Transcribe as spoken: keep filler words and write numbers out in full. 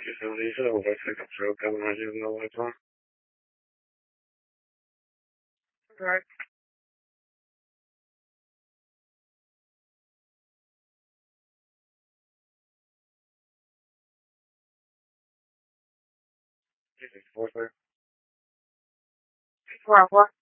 Just as you said, we'll take a joke on my you know what time. Right. Four, four. Four, four.